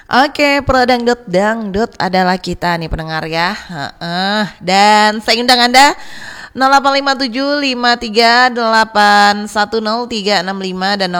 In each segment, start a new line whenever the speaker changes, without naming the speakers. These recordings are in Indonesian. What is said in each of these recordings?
Oke, Pro Dangdut Dangdut adalah kita nih pendengar ya. Dan saya undang Anda 085753810365 dan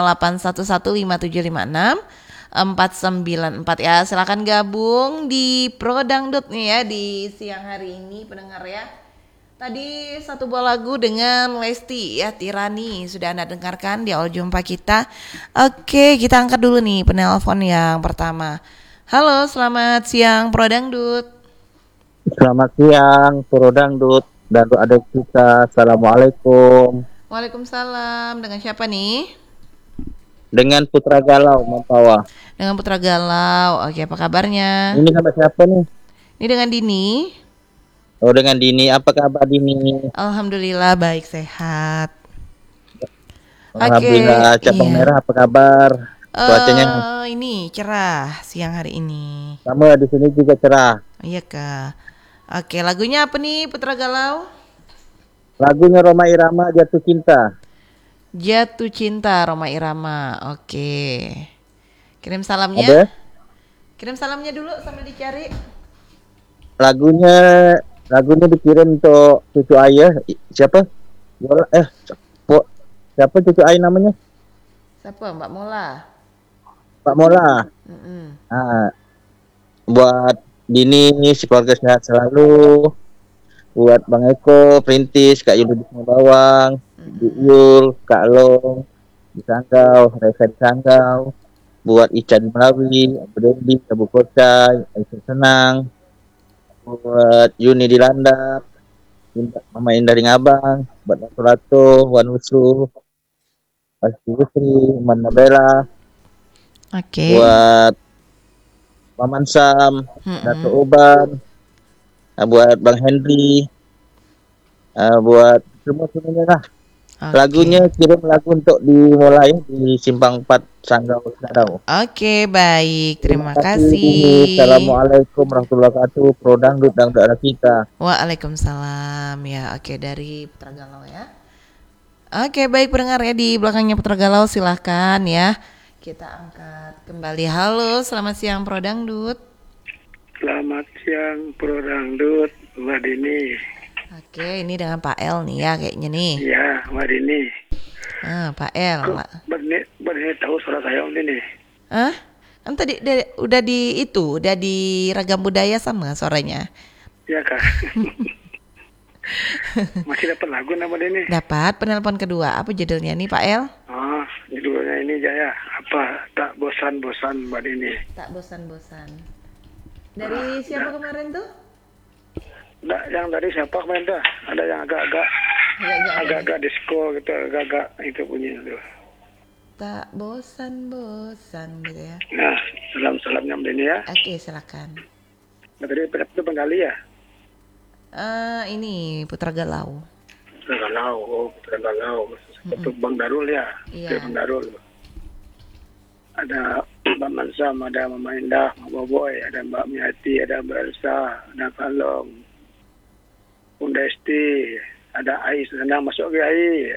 08115756 494 ya. Silakan gabung di Pro Dangdut nih ya di siang hari ini pendengar ya. Tadi satu buah lagu dengan Lesti ya, Tirani sudah Anda dengarkan di awal jumpa kita. Oke, kita angkat dulu nih penelpon yang pertama. Halo, selamat siang Pro Dangdut.
Selamat siang Pro Dangdut dan adik kita. Assalamualaikum.
Waalaikumsalam. Dengan siapa nih?
Dengan Putra Galau Mampawa.
Dengan Putra Galau. Oke, apa kabarnya?
Ini sama siapa nih?
Ini dengan Dini.
Oh, dengan Dini. Apa kabar Dini?
Alhamdulillah baik, sehat.
Alhamdulillah. Cabang Merah apa kabar? Cuacanya
ini cerah siang hari ini.
sama di sini juga cerah.
Iya kak. Oke, lagunya apa nih Putra Galau?
Lagunya Rhoma Irama, Jatuh Cinta.
Jatuh Cinta, Rhoma Irama. Oke. Kirim salamnya.
Ada?
Kirim salamnya dulu sambil dicari.
Lagunya dikirim untuk cucu ayah. Siapa? Siapa cucu ayah namanya?
Siapa? Mbak Mola.
Pak Mola. Nah, buat Dini, si keluarga sehat selalu. Buat Bang Eko, Perintis, Kak Yul di Bawang, Yul, Kak Long di Sanggau, Reza di Sanggau. Buat Ica di Melawi, Abu Dendi, Abu Kota, Aisyah Senang. Buat Yuni di Landak, Mama Indah di Ngabang, buat Lato-Lato, Wan Usu, Pasti Putri, Mana Bella.
Oke.
Buat Paman Sam, Dato Uban, buat Bang Henry, buat semuanya lah.
Okay.
Lagunya kirim lagu untuk dimulai di Simpang 4 Sanggau Sadau.
Oke, baik. Terima kasih.
Assalamualaikum warahmatullahi wabarakatuh. Pro Dangdut ada kita.
Waalaikumsalam ya. Oke, dari Putra Galau ya. Oke, baik pendengar ya, di belakangnya Putra Galau silahkan ya. Kita angkat kembali. Halo, selamat siang Pro Dangdut.
Selamat siang Pro Dangdut, Mbak Dini.
Oke, ini dengan Pak El nih ya kayaknya nih.
Iya, Mbak Dini.
Pak El.
Mbak Dini tahu suara saya om ini.
Kan tadi udah di Ragam Budaya sama suaranya.
Iya kak. Masih dapat lagu nama Dini?
Dapat. Penelpon kedua. Apa judulnya nih Pak El?
Oh, judulnya ini Jaya. Apa? Tak bosan-bosan Mbak Dini.
Tak bosan-bosan. Dari siapa kemarin tuh?
Yang dari siapa kemarin tuh? Ada yang agak-agak disco gitu, agak-agak itu bunyinya tuh.
Tak bosan-bosan gitu ya.
Nah, salam-salamnya Mbak Dini ya.
Oke, silakan.
Tadi itu Penggali ya?
Ini Putra Galau.
Putra Galau. Untuk Bang Darul ya.
Iya.
Bang Darul. Ada Mbak Mansam, ada Mama Indah, Mama Boy, ada Mbak Miati, ada Mbak Elsa, ada Kalong, Bunda Esti, ada Ais, sedang masuk ke Ais.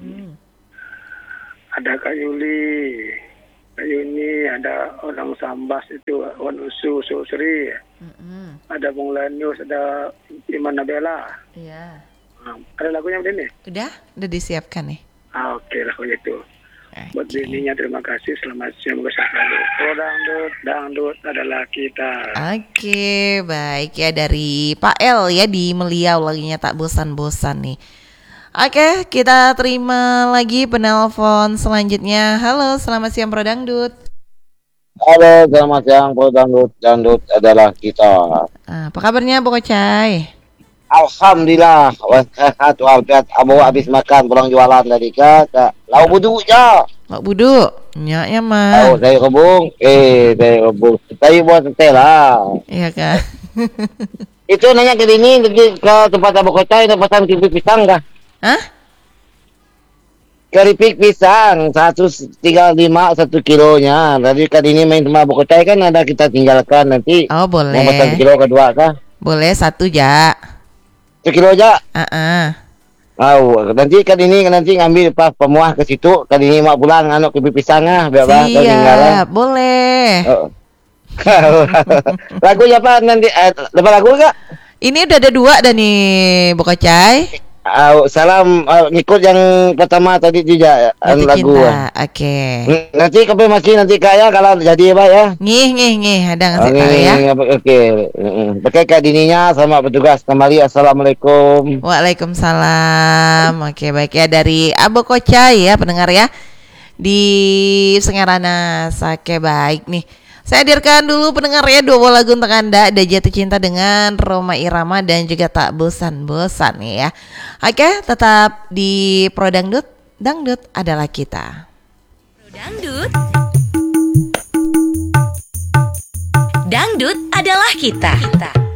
Ada Kak Yuli, ada orang Sambas itu, Wan Usu, Sulsri. Ada Bung Lanius, ada Iman Nabela.
Iya.
Ada lagunya begini?
Udah disiapkan nih.
Oke lah kalau gitu.
Okay.
Buat Dininya terima kasih, selamat siang, selalu. Pro Dangdut adalah kita.
Oke, baik ya, dari Pak El ya di Meliau, lagunya Tak Bosan-Bosan nih. Oke, kita terima lagi penelpon selanjutnya. Halo, selamat siang Pro Dangdut.
Halo, selamat siang Pro Dangdut. Dangdut adalah kita.
Apa kabarnya Boko Cai?
Alhamdulillah, sehat walafiat. Abu habis makan pulang jualan tadi kak. Lau budu ya.
Mak Budu, nyaknya mah.
Oh, saya rebung. Saya rebung. Saya buat teh lah.
Iya kan.
Itu nanya ke sini ke tempat Abu Kota itu pesan keripik pisang kah? Keripik pisang 135 1 kilonya. Tadi kan ini main sama Abu Kota kan ada kita tinggalkan nanti.
Oh boleh.
Mau pesan kilo kedua kah?
Boleh 1 ja.
1 kilo aja.
Nanti kan ini nanti ngambil pas pemuah ke situ, kan ini mak pulang anak ke pisangnya biar bang tinggalan.
Boleh.
Lagu apa nanti? Dapat lagu enggak?
Ini udah ada 2 dah nih, Bokocai.
Salam ngikut yang pertama tadi juga
Jatuh
lagu.
cinta. Oke.
Nanti kami masih nanti kaya kalau jadi ya Pak ya.
Ngih, ada ngasih tahu ya.
Oke. Pakai Kak Dininya sama petugas kembali. Assalamualaikum.
Waalaikumsalam. Oke, baik ya dari Abo Kocai ya pendengar ya. Di Sengarana Sake baik nih. Saya hadirkan dulu pendengar ya 2 buah lagu untuk Anda. Ada Jatuh Cinta dengan Roma Irama dan juga Tak Bosan-Bosan nih ya. Oke, tetap di Pro Dangdut. Dangdut adalah kita.
Dangdut. Dangdut adalah kita.